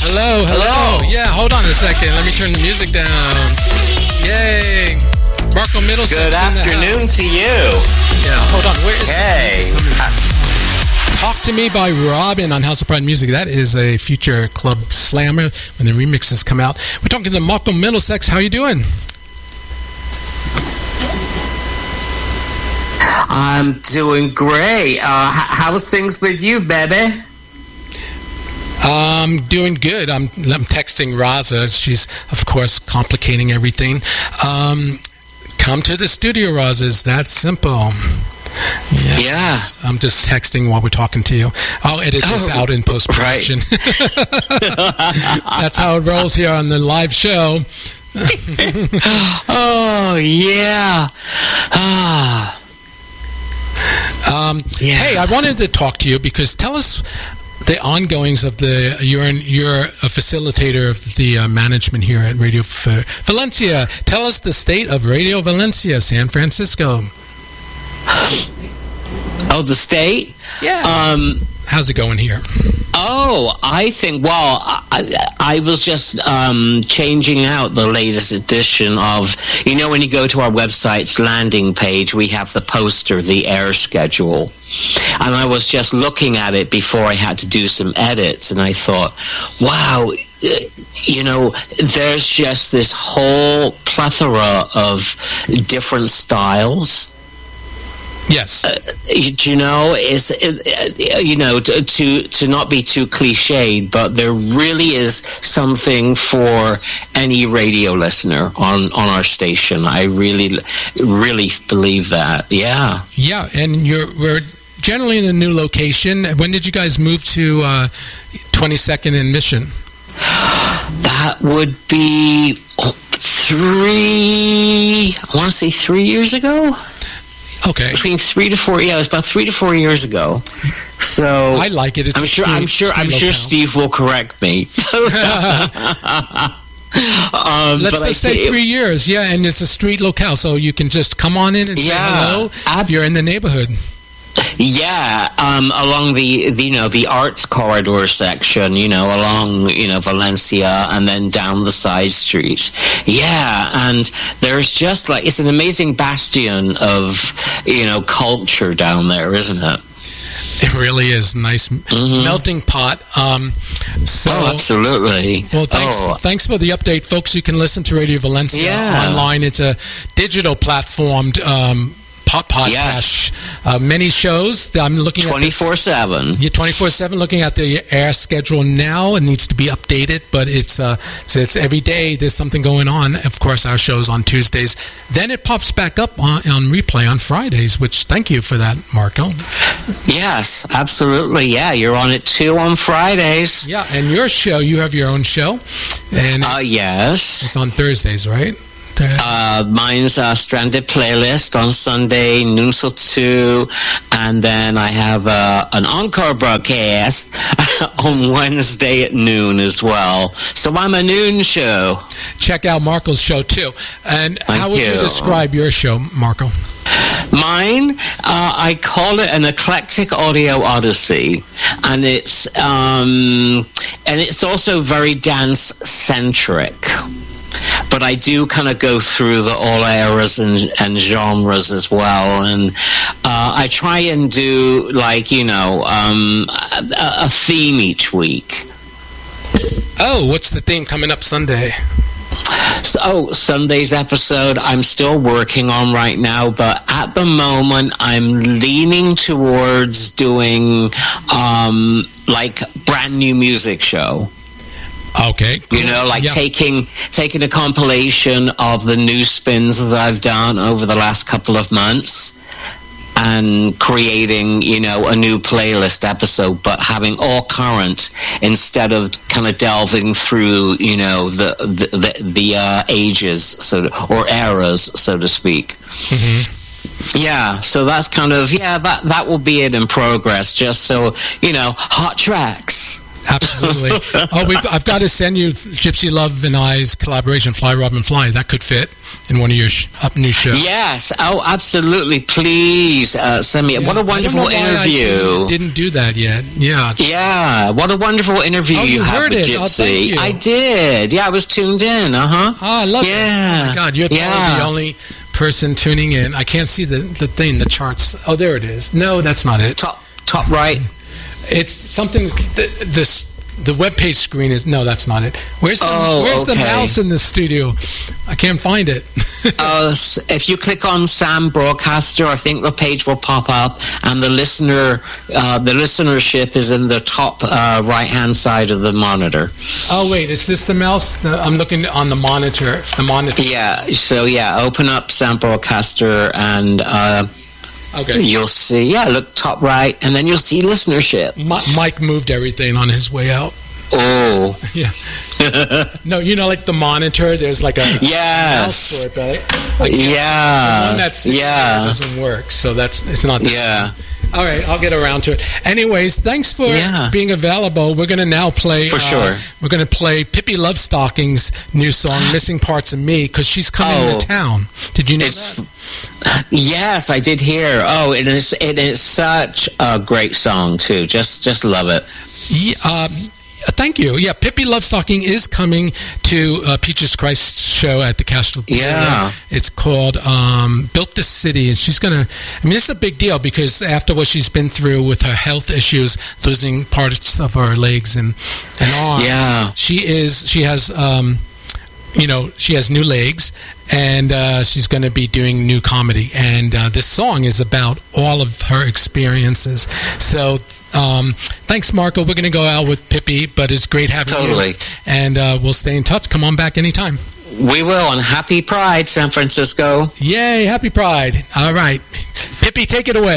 Hello, hello. Yeah, hold on a second. Let me turn the music down. Yay. Marco Middlesex Good in the afternoon house. to you. Yeah, hold on. Where is Hey. this music coming from? Talk to Me by Robin on House of Pride Music. That is a future club slammer when the remixes come out. We're talking to Marco Middlesex. How you doing? I'm doing great. How's things with you, baby? I'm doing good. I'm texting Raza. She's, of course, complicating everything. Come to the studio, Raza. It's that simple. Yes. Yeah. I'm just texting while we're talking to you. I'll edit this out in post-production. Right. That's how it rolls here on the live show. Oh, yeah. Yeah. Hey, I wanted to talk to you because tell us the ongoings of you're a facilitator of the management here at Radio Valencia. Tell us the state of Radio Valencia, San Francisco. Oh, the state? Yeah. How's it going here? Oh, I think, well, I was just changing out the latest edition of, when you go to our website's landing page, we have the poster, the air schedule. And I was just looking at it before I had to do some edits, and I thought, wow, there's just this whole plethora of different styles. Yes. To not be too cliched, but there really is something for any radio listener on our station. I really, really believe that. Yeah. Yeah, and we're generally in a new location. When did you guys move to 22nd and Mission? That would be 3 years ago. Okay. Between 3 to 4, it was about 3 to 4 years ago. So I like it. It's I'm sure Steve will correct me. Let's just say 3 years. Yeah, and it's a street locale, so you can just come on in and say hello if you're in the neighborhood. Yeah, along the arts corridor section, along, Valencia, and then down the side streets. Yeah, and there's just it's an amazing bastion of, culture down there, isn't it? It really is nice melting pot. Absolutely. Well, thanks for the update, folks. You can listen to Radio Valencia online. It's a digital platformed podcast. Many shows. I'm looking 24/7. Yeah, 24/7. Looking at the air schedule now. It needs to be updated, but it's every day. There's something going on. Of course, our show's on Tuesdays. Then it pops back up on replay on Fridays. Which thank you for that, Marco. Yes, absolutely. Yeah, you're on it too on Fridays. Yeah, and your show. You have your own show. And yes, it's on Thursdays, right? Mine's Stranded Playlist on Sunday, noon till 2, and then I have an encore broadcast on Wednesday at noon as well. So I'm a noon show. Check out Marco's show too. And how would you describe your show, Marco? Mine, I call it an eclectic audio odyssey, and it's also very dance centric. But I do kind of go through all eras and genres as well, and I try and do a theme each week. Oh, what's the theme coming up Sunday? So Sunday's episode I'm still working on right now, but at the moment I'm leaning towards doing brand new music show. Okay. Cool. Taking a compilation of the new spins that I've done over the last couple of months and creating, a new playlist episode, but having all current instead of kind of delving through, the ages, or eras, so to speak. Mm-hmm. Yeah, so that's kind of, that will be it in progress, just so, hot tracks. Absolutely. I've got to send you Gypsy Love and I's collaboration, Fly Robin Fly. That could fit in one of your new shows. Yes. Oh, absolutely. Please send me. Yeah. What a wonderful interview. I didn't do that yet. Yeah. Yeah. What a wonderful interview you had with Gypsy. I did. Yeah, I was tuned in. I love it. Oh my God, you're probably the only person tuning in. I can't see the thing, the charts. Oh, there it is. No, that's not it. Top right. It's something. The webpage screen is no. That's not it. Where's the mouse in the studio? I can't find it. If you click on Sam Broadcaster, I think the page will pop up, and the listenership is in the top right-hand side of the monitor. Oh wait, is this the mouse? I'm looking on the monitor. Yeah. So open up Sam Broadcaster and. Okay. You'll see, look top right, and then you'll see listenership. Mike moved everything on his way out. Oh. Yeah. No, like the monitor, there's like a mouse for it, right? The one that's doesn't work, so it's not that. Yeah. All right, I'll get around to it. Anyways, thanks for being available. We're going to now play... For sure. We're going to play Pippi Lovestocking's new song, Missing Parts of Me, because she's coming to town. Did you know that? Yes, I did hear. Oh, it is such a great song, too. Just love it. Yeah, thank you. Yeah, Pippi Lovestocking is coming to Peaches Christ's show at the Castro Theater. Yeah. It's called Built This City. And she's going to... it's a big deal because after what she's been through with her health issues, losing parts of her legs and arms, she has new legs, and she's going to be doing new comedy. And this song is about all of her experiences. So thanks, Marco. We're going to go out with Pippi, but it's great having you. And we'll stay in touch. Come on back anytime. We will, and happy Pride, San Francisco. Yay, happy Pride. All right. Pippi, take it away.